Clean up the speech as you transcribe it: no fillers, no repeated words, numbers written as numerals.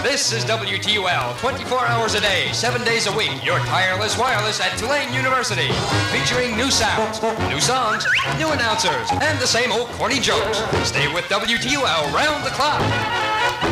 This is WTUL, 24 hours a day, 7 days a week, your tireless wireless at Tulane University. Featuring new sounds, new songs, new announcers, and the same old corny jokes. Stay with WTUL round the clock.